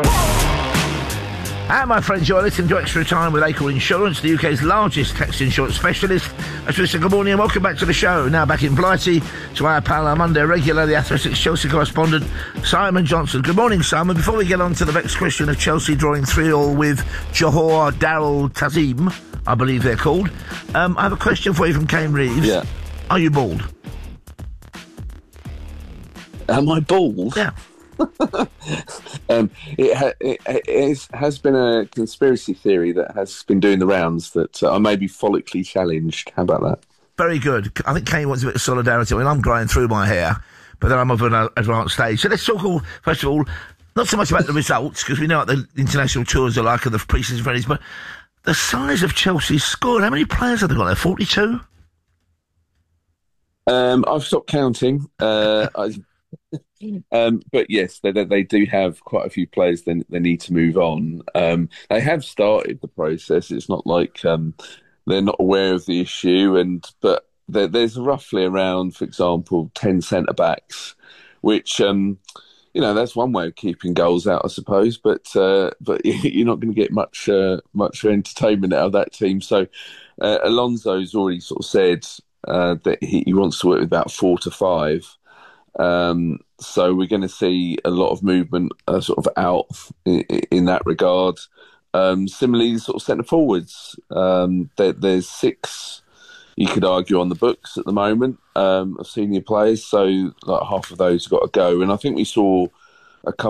And my friends, you're listening to Extra Time with Acorn Insurance, the UK's largest tax insurance specialist. As we say, good morning and welcome back to the show. Now back in Blighty to our pal, our Monday regular, the Athletics Chelsea correspondent, Simon Johnson. Good morning, Simon. Before we get on to the next question of Chelsea drawing 3-3 with Johor Darul Tazim, I believe they're called, I have a question for you from Kane Reeves. Yeah. Are you bald? Am I bald? Yeah. It has been a conspiracy theory that has been doing the rounds that I may be follically challenged. How about that? Very good. I think Kane wants a bit of solidarity. I mean, I'm growing through my hair, but then I'm of an advanced stage. So let's talk, first of all, not so much about the results, because we know what the international tours are like and the pre-season friendlies, but the size of Chelsea's squad. How many players have they got there? 42? I've stopped counting. But yes, they do have quite a few players. They need to move on. They have started the process. It's not like they're not aware of the issue. But there's roughly around, for example, 10 centre backs, which that's one way of keeping goals out, I suppose. But you're not going to get much entertainment out of that team. So Alonso's already sort of said that he wants to work with about 4 to 5. So we're going to see a lot of movement sort of out in that regard. Similarly, sort of centre forwards. There's 6, you could argue, on the books at the moment of senior players. So like half of those have got to go. And I think we saw a couple